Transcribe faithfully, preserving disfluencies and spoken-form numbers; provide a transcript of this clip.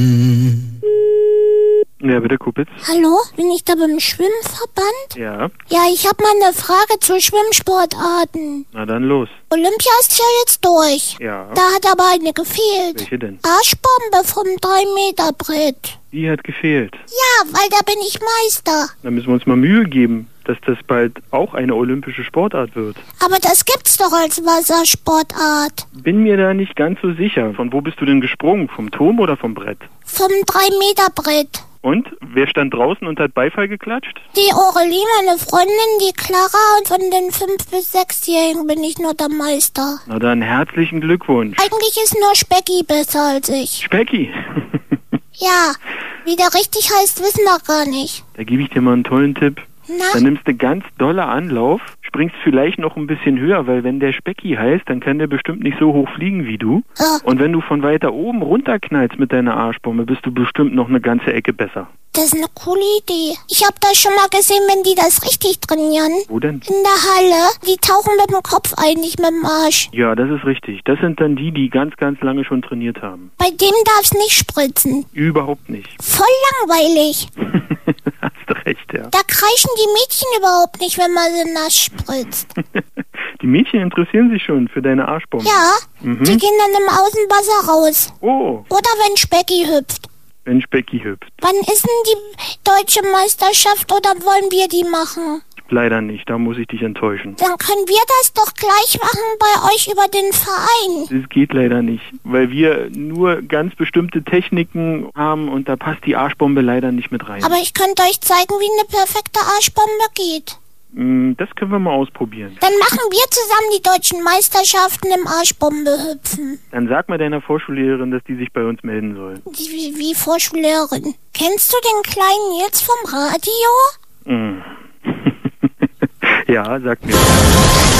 Ja, bitte, Kupitz. Hallo, bin ich da beim Schwimmverband? Ja. Ja, ich habe mal eine Frage zu Schwimmsportarten. Na dann los. Olympia ist ja jetzt durch. Ja. Da hat aber eine gefehlt. Welche denn? Arschbombe vom drei Meter Brett. Die hat gefehlt. Ja, weil da bin ich Meister. Da müssen wir uns mal Mühe geben, dass das bald auch eine olympische Sportart wird. Aber das gibt's doch als Wassersportart. Bin mir da nicht ganz so sicher. Von wo bist du denn gesprungen? Vom Turm oder vom Brett? Vom drei Meter Brett. Und? Wer stand draußen und hat Beifall geklatscht? Die Aurelie, meine Freundin, die Clara, und von den fünf- bis sechsjährigen bin ich nur der Meister. Na dann herzlichen Glückwunsch. Eigentlich ist nur Specki besser als ich. Specki. Ja, wie der richtig heißt, wissen wir gar nicht. Da gebe ich dir mal einen tollen Tipp. Na? Dann nimmst du ganz dolle Anlauf, springst vielleicht noch ein bisschen höher, weil wenn der Specki heißt, dann kann der bestimmt nicht so hoch fliegen wie du. Ja. Und wenn du von weiter oben runterknallst mit deiner Arschbombe, bist du bestimmt noch eine ganze Ecke besser. Das ist eine coole Idee. Ich habe das schon mal gesehen, wenn die das richtig trainieren. Wo denn? In der Halle. Die tauchen mit dem Kopf ein, nicht mit dem Arsch. Ja, das ist richtig. Das sind dann die, die ganz, ganz lange schon trainiert haben. Bei dem darf's nicht spritzen. Überhaupt nicht. Voll langweilig. Hast du recht, ja. Da kreischen die Mädchen überhaupt nicht, wenn man sie nass spritzt. Die Mädchen interessieren sich schon für deine Arschbombe. Ja, Mhm. die gehen dann im Außenwasser raus. Oh, Oder wenn Specki hüpft. wenn Specki hüpft. Wann ist denn die deutsche Meisterschaft oder wollen wir die machen? Leider nicht, da muss ich dich enttäuschen. Dann können wir das doch gleich machen bei euch über den Verein. Das geht leider nicht, weil wir nur ganz bestimmte Techniken haben und da passt die Arschbombe leider nicht mit rein. Aber ich könnte euch zeigen, wie eine perfekte Arschbombe geht. Mm, Das können wir mal ausprobieren. Dann machen wir zusammen die deutschen Meisterschaften im Arschbombe hüpfen. Dann sag mal deiner Vorschullehrerin, dass die sich bei uns melden soll. Die, wie, wie Vorschullehrerin. Kennst du den kleinen Nils vom Radio? Mm. Ja, sag mir.